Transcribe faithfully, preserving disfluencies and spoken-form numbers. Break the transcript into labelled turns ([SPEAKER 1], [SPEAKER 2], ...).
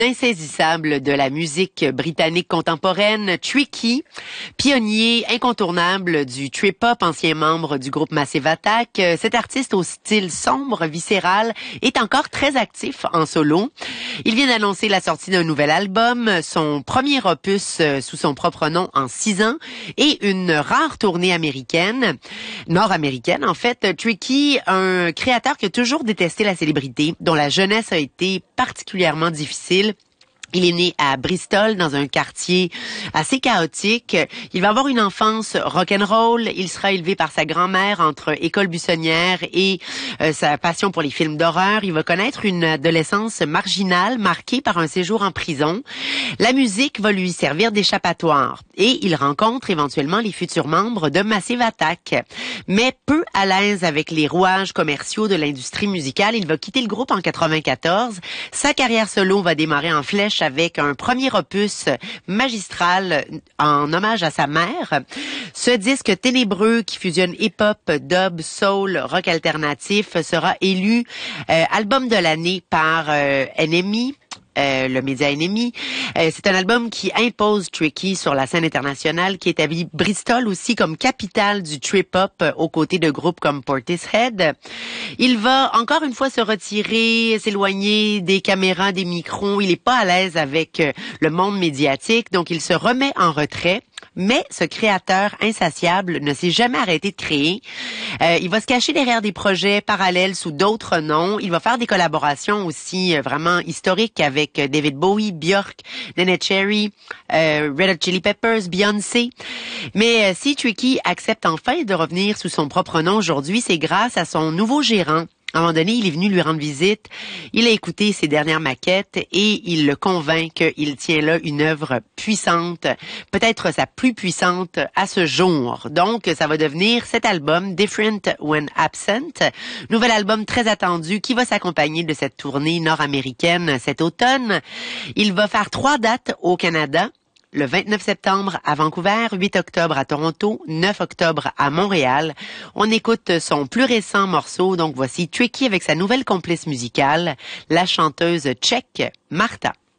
[SPEAKER 1] insaisissable de la musique britannique contemporaine, Tricky, pionnier incontournable du trip-hop, ancien membre du groupe Massive Attack. Cet artiste au style sombre, viscéral, est encore très actif en solo. Il vient d'annoncer la sortie d'un nouvel album, son premier opus sous son propre nom en six ans, et une rare tournée américaine, nord-américaine en fait. Tricky, un créateur qui a toujours détesté la célébrité, dont la jeunesse a été particulièrement difficile. Il est né à Bristol, dans un quartier assez chaotique. Il va avoir une enfance rock'n'roll. Il sera élevé par sa grand-mère entre école buissonnière et euh, sa passion pour les films d'horreur. Il va connaître une adolescence marginale, marquée par un séjour en prison. La musique va lui servir d'échappatoire. Et il rencontre éventuellement les futurs membres de Massive Attack. Mais peu à l'aise avec les rouages commerciaux de l'industrie musicale, il va quitter le groupe en quatre-vingt-quatorze. Sa carrière solo va démarrer en flèche avec un premier opus magistral en hommage à sa mère. Ce disque ténébreux qui fusionne hip-hop, dub, soul, rock alternatif sera élu euh, album de l'année par euh, N M E. Euh, le média ennemi. Euh, c'est un album qui impose Tricky sur la scène internationale, qui établit Bristol aussi comme capitale du trip-hop euh, aux côtés de groupes comme Portishead. Il va encore une fois se retirer, s'éloigner des caméras, des micros. Il n'est pas à l'aise avec euh, le monde médiatique, donc il se remet en retrait. Mais ce créateur insatiable ne s'est jamais arrêté de créer. Euh, il va se cacher derrière des projets parallèles sous d'autres noms. Il va faire des collaborations aussi euh, vraiment historiques avec David Bowie, Björk, Neneh Cherry, euh, Red Hot Chili Peppers, Beyoncé. Mais euh, si Tricky accepte enfin de revenir sous son propre nom aujourd'hui, c'est grâce à son nouveau gérant. À un moment donné, il est venu lui rendre visite, il a écouté ses dernières maquettes et il le convainc qu'il tient là une œuvre puissante, peut-être sa plus puissante à ce jour. Donc, ça va devenir cet album, Different When Absent, nouvel album très attendu qui va s'accompagner de cette tournée nord-américaine cet automne. Il va faire trois dates au Canada. Le vingt-neuf septembre à Vancouver, huit octobre à Toronto, neuf octobre à Montréal. On écoute son plus récent morceau, donc voici Tricky avec sa nouvelle complice musicale, la chanteuse tchèque Marta.